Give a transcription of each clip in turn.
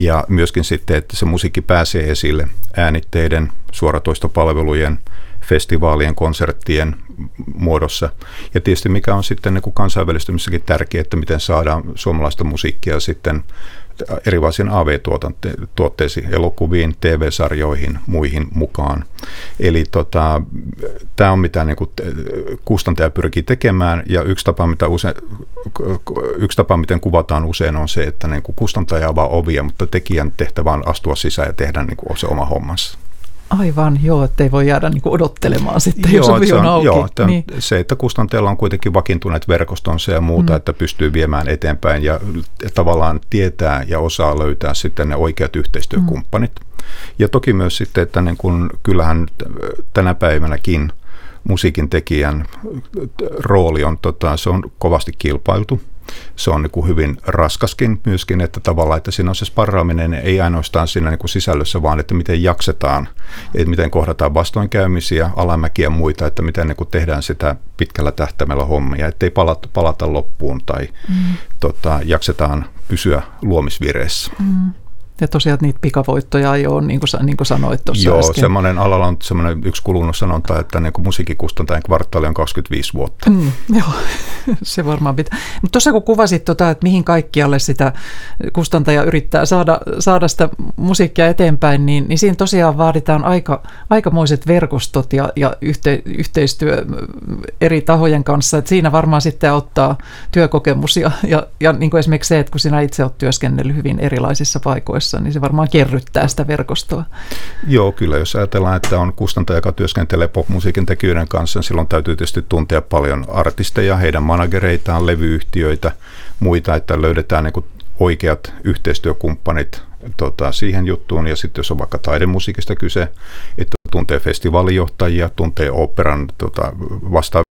Ja myöskin sitten, että se musiikki pääsee esille äänitteiden, suoratoistopalvelujen, festivaalien, konserttien muodossa. Ja tietysti mikä on sitten niin kuin kansainvälistymissäkin tärkeää, että miten saadaan suomalaista musiikkia sitten erilaisiin AV-tuotteisiin, elokuviin, TV-sarjoihin, muihin mukaan. Eli tämä on mitä niin kuin kustantaja pyrkii tekemään, ja yksi tapa, miten kuvataan usein, on se, että niin kuin kustantaja avaa ovia, mutta tekijän tehtävä on astua sisään ja tehdä niin kuin se oma hommansa. Aivan, joo, ettei voi jäädä niin kuin odottelemaan sitten, jos ovi on auki. Joo, niin. Se, että kustantajalla on kuitenkin vakiintuneet verkostonsa ja muuta, että pystyy viemään eteenpäin ja tavallaan tietää ja osaa löytää sitten ne oikeat yhteistyökumppanit. Ja toki myös sitten, että niin kun, kyllähän tänä päivänäkin musiikin tekijän rooli on, se on kovasti kilpailtu. Se on niin kuin hyvin raskaskin myöskin, että tavallaan, että siinä on se sparraaminen ei ainoastaan siinä niin kuin sisällössä, vaan että miten jaksetaan, että miten kohdataan vastoinkäymisiä, alamäkiä ja muita, että miten niin kuin tehdään sitä pitkällä tähtäimellä hommia, ettei palata loppuun tai jaksetaan pysyä luomisvireessä. Ja tosiaan niitä pikavoittoja ei ole, niin kuin sanoit tuossa Joo, äsken. semmoinen alalla on semmoinen yksi kulunut sanonta, että niin kuin musiikkikustantajan kvartaali on 25 vuotta. Joo, se varmaan pitää. Mutta tuossa kun kuvasit, että mihin kaikkialle sitä kustantaja yrittää saada sitä musiikkia eteenpäin, niin siinä tosiaan vaaditaan aikamoiset verkostot ja yhteistyö eri tahojen kanssa. Et siinä varmaan sitten ottaa työkokemus ja niin kuin esimerkiksi se, että kun sinä itse olet työskennellyt hyvin erilaisissa paikoissa, niin se varmaan kerryttää sitä verkostoa. Joo, kyllä. Jos ajatellaan, että on kustantaja, joka työskentelee popmusiikin tekijöiden kanssa, niin silloin täytyy tietysti tuntea paljon artisteja, heidän managereitaan, levyyhtiöitä, muita, että löydetään niin kuin oikeat yhteistyökumppanit siihen juttuun. Ja sitten jos on vaikka taidemusiikista kyse, että tuntee festivaalijohtajia, tuntee oopperan vastaavia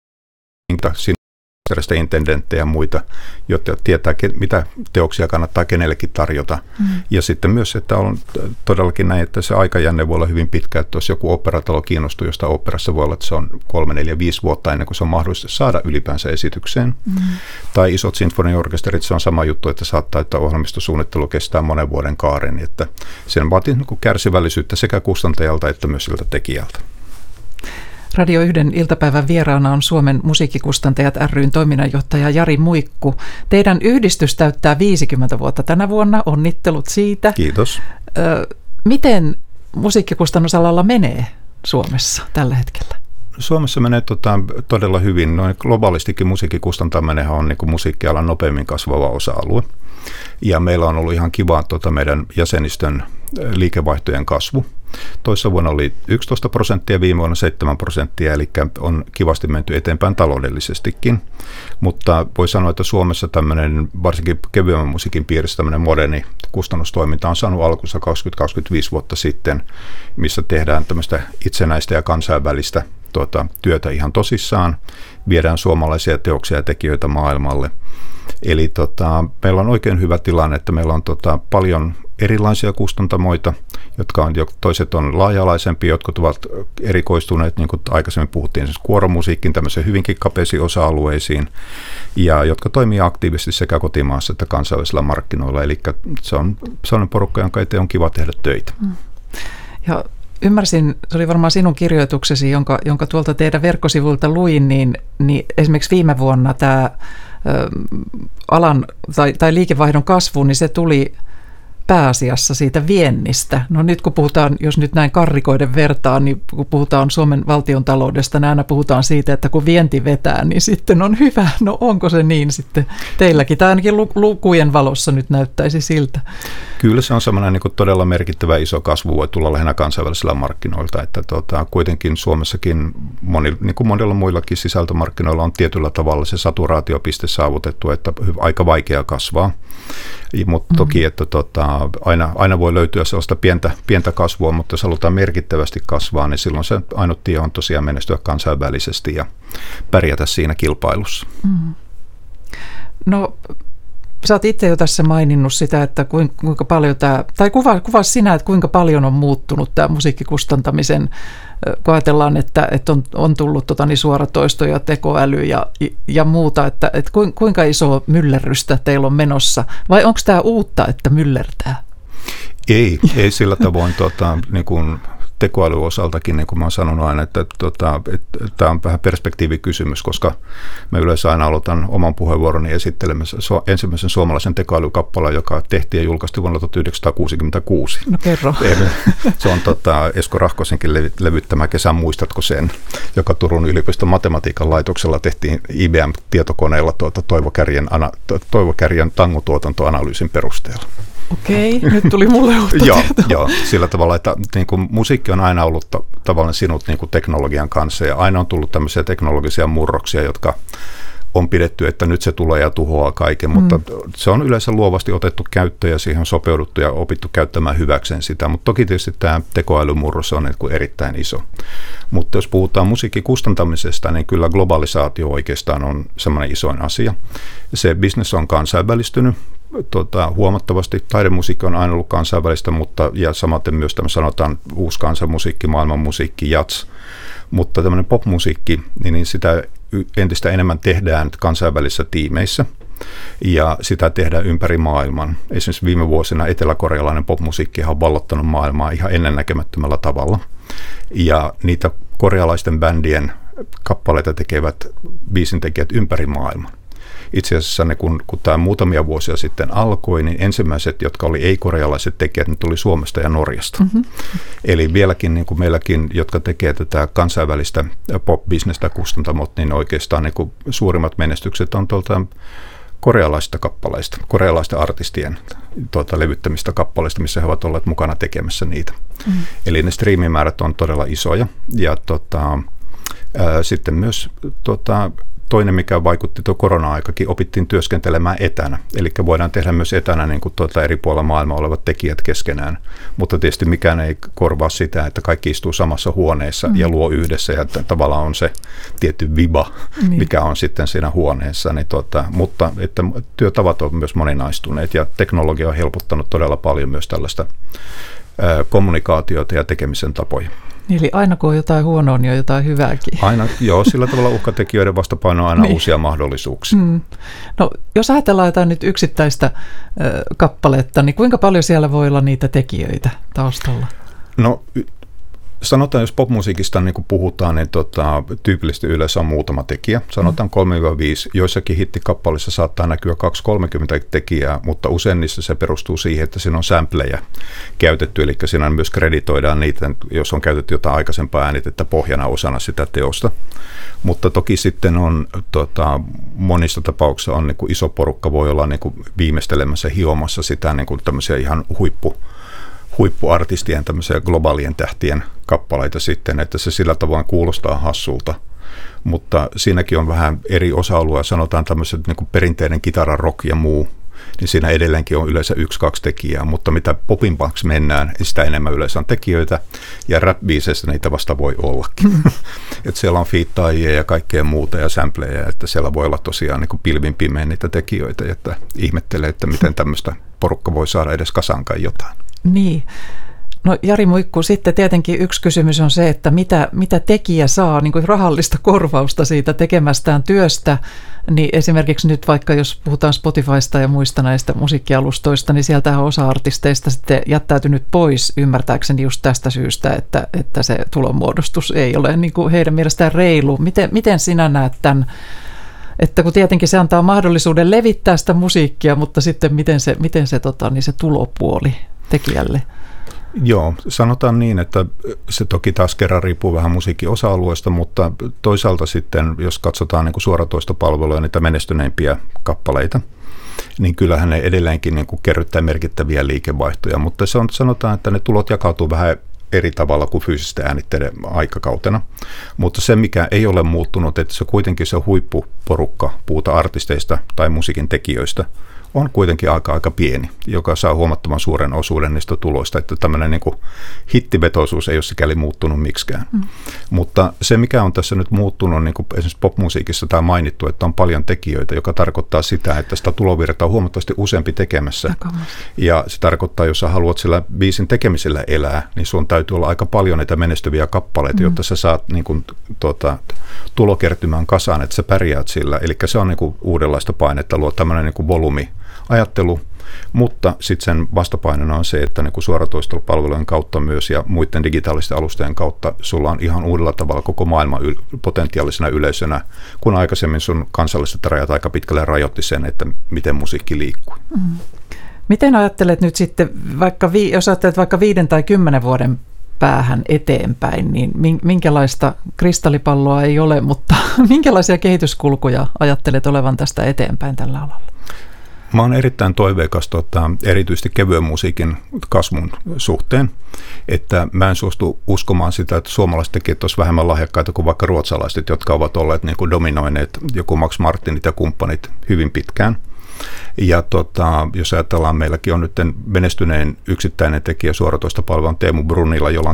intendenttejä ja muita, jotta tietää, mitä teoksia kannattaa kenellekin tarjota. Ja sitten myös, että on todellakin näin, että se aikajänne voi olla hyvin pitkä, että jos joku oopperatalo kiinnostuu, josta oopperassa voi olla, että se on 3, 4, 5 vuotta ennen kuin se on mahdollista saada ylipäänsä esitykseen. Tai isot sinfoniaorkesterit, se on sama juttu, että saattaa, että ohjelmistosuunnittelu kestää monen vuoden kaaren, että sen vaatii kärsivällisyyttä sekä kustantajalta että myös siltä tekijältä. Radio 1 iltapäivän vieraana on Suomen musiikkikustantajat ry:n toiminnanjohtaja Jari Muikku. Teidän yhdistys täyttää 50 vuotta tänä vuonna. Onnittelut siitä. Kiitos. Miten musiikkikustannusalalla menee Suomessa tällä hetkellä? Suomessa menee todella hyvin. Noin globaalistikin musiikkikustantaminen on niin kuin musiikkialan nopeammin kasvava osa-alue. Ja meillä on ollut ihan kiva meidän jäsenistön liikevaihtojen kasvu. Toissa vuonna oli 11%, viime vuonna 7%, eli on kivasti menty eteenpäin taloudellisestikin. Mutta voi sanoa, että Suomessa tämmöinen, varsinkin kevyemmän musiikin piirissä tämmöinen moderni kustannustoiminta on saanut alkunsa 20-25 vuotta sitten, missä tehdään tämmöistä itsenäistä ja kansainvälistä työtä ihan tosissaan. Viedään suomalaisia teoksia ja tekijöitä maailmalle. Eli meillä on oikein hyvä tilanne, että meillä on paljon erilaisia kustantamoita, jotka on, toiset on laaja-alaisempia, jotkut ovat erikoistuneet, niin kuin aikaisemmin puhuttiin, siis kuoromusiikkiin, tämmöisiin hyvinkin kapeisiin osa-alueisiin, ja jotka toimii aktiivisesti sekä kotimaassa että kansainvälisillä markkinoilla. Eli se on sellainen porukka, jonka eteen on kiva tehdä töitä. Ja ymmärsin, se oli varmaan sinun kirjoituksesi, jonka tuolta teidän verkkosivuilta luin, niin esimerkiksi viime vuonna tämä alan tai liikevaihdon kasvu, niin se tuli pääasiassa siitä viennistä. No nyt kun puhutaan, jos nyt näin karrikoiden vertaan, niin kun puhutaan Suomen valtiontaloudesta, niin aina puhutaan siitä, että kun vienti vetää, niin sitten on hyvä. No onko se niin sitten teilläkin? Tai ainakin lukujen valossa nyt näyttäisi siltä. Kyllä se on semmoinen niin kuin todella merkittävä iso kasvu, voi tulla lähinnä kansainvälisillä markkinoilta, että kuitenkin Suomessakin niin kuin monilla muillakin sisältömarkkinoilla on tietyllä tavalla se saturaatiopiste saavutettu, että aika vaikea kasvaa. Mutta toki, että aina voi löytyä sellaista pientä kasvua, mutta jos halutaan merkittävästi kasvaa, niin silloin se ainut tie on tosiaan menestyä kansainvälisesti ja pärjätä siinä kilpailussa. No, sä oot itse jo tässä maininnut sitä, että kuinka paljon tai kuvaa sinä, että kuinka paljon on muuttunut tämä musiikkikustantamisen, kun ajatellaan, että on tullut suoratoisto ja tekoäly ja muuta, että kuinka iso myllerrystä teillä on menossa, vai onko tämä uutta, että myllertää? Ei sillä tavoin niin kuin tekoälyn osaltakin, niin kuin mä oon sanonut aina, että tämä on vähän perspektiivikysymys, koska mä yleensä aina aloitan oman puheenvuoroni esittelemässä ensimmäisen suomalaisen tekoälykappaleen, joka tehtiin ja julkaistiin vuonna 1966. No kerro. Se on Esko Rahkosenkin levyttämä Kesän muistatko sen, joka Turun yliopiston matematiikan laitoksella tehtiin IBM-tietokoneella Toivo Kärjen tangotuotantoanalyysin perusteella. Okei, nyt tuli mulle uutta Joo, sillä tavalla, että niin kuin musiikki on aina ollut tavallaan sinut niin kuin teknologian kanssa ja aina on tullut tämmöisiä teknologisia murroksia, jotka on pidetty, että nyt se tulee ja tuhoaa kaiken, mutta se on yleensä luovasti otettu käyttöön ja siihen on sopeuduttu ja opittu käyttämään hyväkseen sitä, mutta toki tietysti tämä tekoälymurros on niin kuin erittäin iso. Mutta jos puhutaan musiikin kustantamisesta, niin kyllä globalisaatio oikeastaan on semmoinen isoin asia. Se business on kansainvälistynyt. Huomattavasti taidemusiikki on aina ollut kansainvälistä, ja samaten myös tämä sanotaan uusi kansanmusiikki, maailmanmusiikki, jazz, mutta tämmöinen popmusiikki, niin sitä entistä enemmän tehdään kansainvälisissä tiimeissä ja sitä tehdään ympäri maailman. Esimerkiksi viime vuosina eteläkorealainen popmusiikki on vallottanut maailmaa ihan ennennäkemättömällä tavalla ja niitä korealaisten bändien kappaleita tekevät biisintekijät ympäri maailman. Itse asiassa kun tämä muutamia vuosia sitten alkoi, niin ensimmäiset, jotka oli ei-korealaiset tekijät, ne tuli Suomesta ja Norjasta. Mm-hmm. Eli vieläkin niin kuin meilläkin, jotka tekee tätä kansainvälistä pop-bisnestä kustantamot, niin oikeastaan niin kuin suurimmat menestykset on tuolta korealaisista kappaleista, korealaisten artistien levyttämistä kappaleista, missä he ovat olleet mukana tekemässä niitä. Mm-hmm. Eli ne striimimäärät on todella isoja. Ja sitten myös toinen, mikä vaikutti tuo korona-aikakin, opittiin työskentelemään etänä. Eli voidaan tehdä myös etänä niin kuin eri puolilla maailmaa olevat tekijät keskenään. Mutta tietysti mikään ei korvaa sitä, että kaikki istuu samassa huoneessa ja luo yhdessä. Ja tavallaan on se tietty viba, mikä on sitten siinä huoneessa. Niin mutta että työtavat on myös moninaistuneet ja teknologia on helpottanut todella paljon myös tällaista kommunikaatiota ja tekemisen tapoja. Eli aina kun on jotain huonoa, niin on jotain hyvääkin. Aina, joo, sillä tavalla uhkatekijöiden vastapaino on aina uusia mahdollisuuksia. No, jos ajatellaan jotain nyt yksittäistä kappaletta, niin kuinka paljon siellä voi olla niitä tekijöitä taustalla? No, sanotaan, jos popmusiikista niin kun puhutaan, niin tyypillisesti yleensä on muutama tekijä. Sanotaan 3-5. Joissakin hittikappaleissa saattaa näkyä 2-30 tekijää, mutta usein niissä se perustuu siihen, että siinä on sampleja käytetty, eli siinä myös kreditoidaan niitä, jos on käytetty jotain aikaisempaa äänitettä pohjana osana sitä teosta. Mutta toki sitten on monissa tapauksissa on niin kuin iso porukka voi olla niin kuin viimeistelemässä hiomassa sitä niin kuin tämmöisiä ihan huippuartistien, tämmöisiä globaalien tähtien kappaleita sitten, että se sillä tavoin kuulostaa hassulta. Mutta siinäkin on vähän eri osa-alueja, sanotaan tämmöiset niin kuin perinteinen kitararock ja muu, niin siinä edelleenkin on yleensä 1-2 tekijää, mutta mitä popimmaksi mennään, sitä enemmän yleensä on tekijöitä, ja rap-biiseissä niitä vasta voi ollakin. Että siellä on fiittaajia ja kaikkea muuta ja sampleja, että siellä voi olla tosiaan niin kuin pilvin pimeän niitä tekijöitä, että ihmettelee, että miten tämmöistä porukka voi saada edes kasankaan jotain. Niin. No Jari Muikku, sitten tietenkin yksi kysymys on se, että mitä tekijä saa niin kuin rahallista korvausta siitä tekemästään työstä, niin esimerkiksi nyt vaikka jos puhutaan Spotifysta ja muista näistä musiikkialustoista, niin sieltähän osa artisteista sitten jättäytynyt pois ymmärtääkseni just tästä syystä, että se tulonmuodostus ei ole niin kuin heidän mielestään reilu. Miten sinä näet tämän? Että kun tietenkin se antaa mahdollisuuden levittää sitä musiikkia, mutta sitten miten se niin se tulopuoli tekijälle? Joo, sanotaan niin, että se toki taas kerran riippuu vähän musiikin osa-alueesta, mutta toisaalta sitten, jos katsotaan niin kuin suoratoistopalveluja, niitä menestyneimpiä kappaleita, niin kyllähän ne edelleenkin niin kuin kerryttää merkittäviä liikevaihtoja, mutta sanotaan, että ne tulot jakautuu vähän eri tavalla kuin fyysisten äänitteiden aikakautena, mutta se mikä ei ole muuttunut, että se kuitenkin se huippuporukka, puhuta artisteista tai musiikin tekijöistä, on kuitenkin aika pieni, joka saa huomattavan suuren osuuden niistä tuloista, että tämmöinen niin kuin hittivetoisuus ei ole sikäli muuttunut miksikään. Mutta se, mikä on tässä nyt muuttunut, niin kuin esimerkiksi popmusiikissa tämä mainittu, että on paljon tekijöitä, joka tarkoittaa sitä, että sitä tulovirtaa on huomattavasti useampi tekemässä. Ja se tarkoittaa, jos sä haluat sillä biisin tekemisellä elää, niin sun täytyy olla aika paljon niitä menestyviä kappaleita, jotta sä saat niin kuin, tulokertymään kasaan, että sä pärjäät sillä. Eli se on niin kuin uudenlaista painetta, luo tämmöinen niin kuin volyymi ajattelu, mutta sitten sen vastapainona on se, että niin kuin suoratoistopalvelujen kautta myös ja muiden digitaalisten alustojen kautta sulla on ihan uudella tavalla koko maailman potentiaalisena yleisönä, kun aikaisemmin sun kansalliset rajat aika pitkälle rajoitti sen, että miten musiikki liikkuu. Miten ajattelet nyt sitten, jos ajattelet vaikka 5 tai 10 vuoden päähän eteenpäin, niin minkälaista kristallipalloa ei ole, mutta minkälaisia kehityskulkuja ajattelet olevan tästä eteenpäin tällä alalla? Mä oon erittäin toiveikas erityisesti kevyen musiikin kasvun suhteen, että mä en suostu uskomaan sitä, että suomalaiset tekijät olisivat vähemmän lahjakkaita kuin vaikka ruotsalaiset, jotka ovat olleet niin kuin dominoineet joku Max Martinit ja kumppanit hyvin pitkään. Ja jos ajatellaan, meilläkin on nyt menestyneen yksittäinen tekijä suoratoistopalvelun Teemu Brunilla, jolla on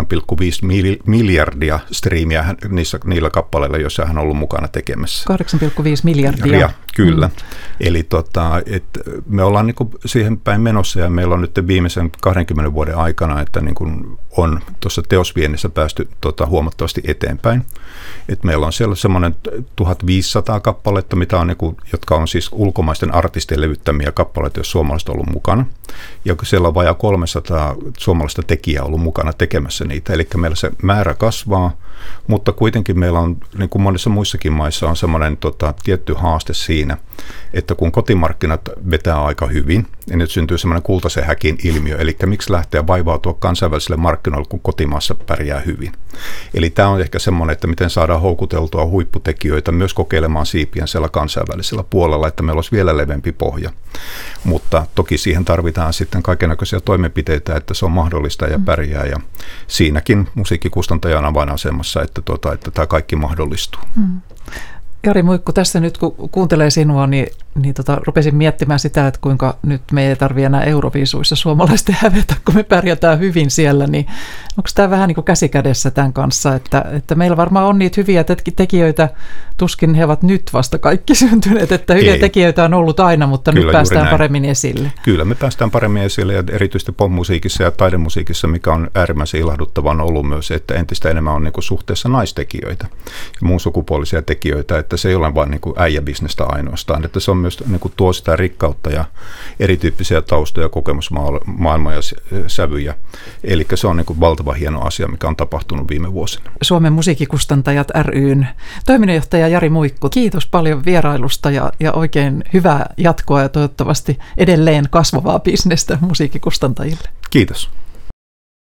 8,5 miljardia striimiä niillä kappaleilla, joissa hän on ollut mukana tekemässä. 8,5 miljardia. Kyllä. Eli me ollaan niin kuin siihen päin menossa ja meillä on nyt viimeisen 20 vuoden aikana, että niin kuin on tuossa teosviennissä päästy huomattavasti eteenpäin. Et meillä on siellä semmoinen 1500 kappaletta, mitä on, niin kuin, jotka on siis ulkomaisten artistien levyttämiä kappaleita, jos suomalaiset on ollut mukana. Ja siellä on vajaa 300 suomalaista tekijää ollut mukana tekemässä niitä. Eli meillä se määrä kasvaa, mutta kuitenkin meillä on, niin kuin monissa muissakin maissa, on semmoinen tietty haaste siinä, että kun kotimarkkinat vetää aika hyvin, niin nyt syntyy semmoinen kultaisen häkin ilmiö, eli miksi lähteä vaivautua kansainvälisille markkinoille, kun kotimaassa pärjää hyvin. Eli tämä on ehkä semmoinen, että miten saadaan houkuteltua huipputekijöitä myös kokeilemaan siipiään siellä kansainvälisellä puolella, että meillä olisi vielä leveämpi pohja. Mutta toki siihen tarvitaan sitten kaikennäköisiä toimenpiteitä, että se on mahdollista ja pärjää, ja siinäkin musiikkikustantaja on avainasemassa, että tämä kaikki mahdollistuu. Jari Muikku, tässä nyt kun kuuntelee sinua, niin rupesin miettimään sitä, että kuinka nyt me ei tarvitse enää Euroviisuissa suomalaisten hävetä, kun me pärjätään hyvin siellä, niin onko tämä vähän niin kuin käsi kädessä tämän kanssa, että meillä varmaan on niitä hyviä tekijöitä, tuskin he ovat nyt vasta kaikki syntyneet, että hyviä tekijöitä on ollut aina, mutta kyllä, nyt päästään paremmin esille. Kyllä, me päästään paremmin esille ja erityisesti popmusiikissa ja taidemusiikissa, mikä on äärimmäisen ilahduttavaa, on ollut myös se, että entistä enemmän on niin kuin suhteessa naistekijöitä ja muun sukupuolisia tekijöitä, että se ei ole vain niin kuin äijäbisnestä ainoastaan, että se on myös niin kuin tuo sitä rikkautta ja erityyppisiä taustoja, kokemusmaailmoja, sävyjä. Eli se on niin kuin valtava hieno asia, mikä on tapahtunut viime vuosina. Suomen musiikkikustantajat ry:n toiminnanjohtaja Jari Muikku, kiitos paljon vierailusta ja oikein hyvää jatkoa ja toivottavasti edelleen kasvavaa bisnestä musiikkikustantajille. Kiitos.